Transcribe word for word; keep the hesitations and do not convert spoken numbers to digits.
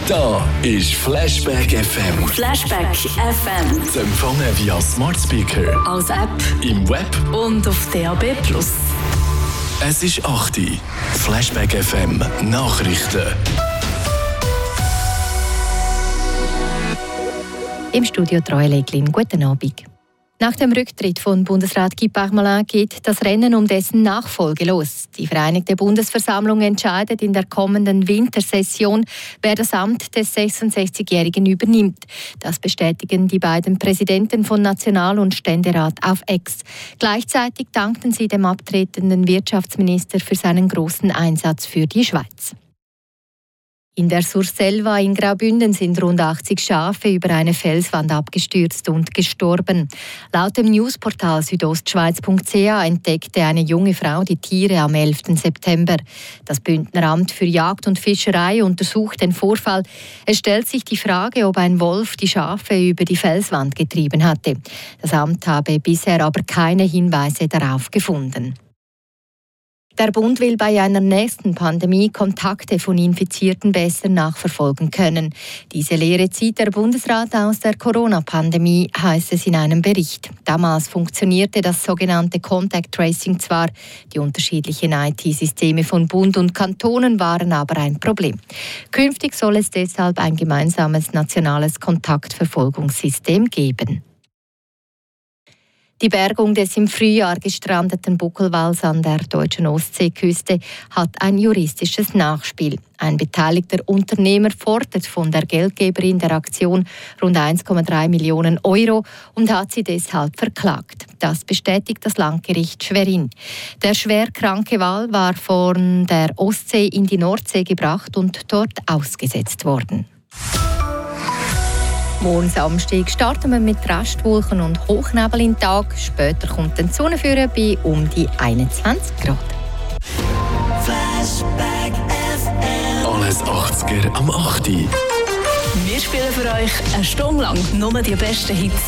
Da ist Flashback F M. Flashback F M. Zu empfangen via Smart Speaker, als App im Web und auf D A B plus. Es ist acht Uhr. Flashback F M Nachrichten. Im Studio Troy Leglin. Guten Abend. Nach dem Rücktritt von Bundesrat Guy Parmelin geht das Rennen um dessen Nachfolge los. Die Vereinigte Bundesversammlung entscheidet in der kommenden Wintersession, wer das Amt des sechsundsechzigjährigen übernimmt. Das bestätigen die beiden Präsidenten von National- und Ständerat auf X. Gleichzeitig dankten sie dem abtretenden Wirtschaftsminister für seinen großen Einsatz für die Schweiz. In der Surselva in Graubünden sind rund achtzig Schafe über eine Felswand abgestürzt und gestorben. Laut dem Newsportal südostschweiz punkt c h entdeckte eine junge Frau die Tiere am elften September. Das Bündneramt für Jagd und Fischerei untersucht den Vorfall. Es stellt sich die Frage, ob ein Wolf die Schafe über die Felswand getrieben hatte. Das Amt habe bisher aber keine Hinweise darauf gefunden. Der Bund will bei einer nächsten Pandemie Kontakte von Infizierten besser nachverfolgen können. Diese Lehre zieht der Bundesrat aus der Corona-Pandemie, heißt es in einem Bericht. Damals funktionierte das sogenannte Contact Tracing zwar, die unterschiedlichen I T-Systeme von Bund und Kantonen waren aber ein Problem. Künftig soll es deshalb ein gemeinsames nationales Kontaktverfolgungssystem geben. Die Bergung des im Frühjahr gestrandeten Buckelwals an der deutschen Ostseeküste hat ein juristisches Nachspiel. Ein beteiligter Unternehmer fordert von der Geldgeberin der Aktion rund eins Komma drei Millionen Euro und hat sie deshalb verklagt. Das bestätigt das Landgericht Schwerin. Der schwerkranke Wal war von der Ostsee in die Nordsee gebracht und dort ausgesetzt worden. Morgen Samstag starten wir mit Restwolken und Hochnebel in den Tag. Später kommt dann die Sonne führen bei um die einundzwanzig Grad. Flashback F M. Alles achtziger am acht Uhr. Wir spielen für euch eine Stunde lang nur die besten Hits.